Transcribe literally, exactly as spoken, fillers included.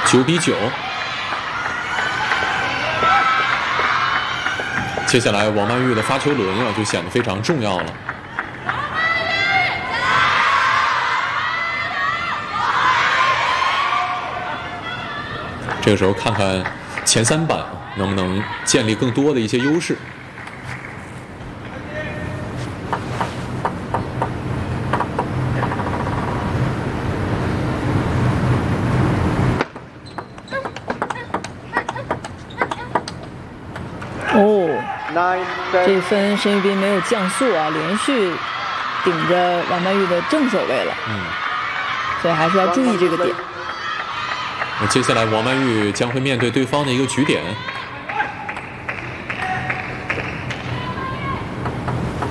九比九。接下来王曼玉的发球轮啊，就显得非常重要了。这个时候看看前三板能不能建立更多的一些优势。 哦，这分申玉斌没有降速啊，连续顶着王曼玉的正手位了。 嗯， 所以还是要注意这个点。 那接下来王曼玉将会面对对方的一个局点。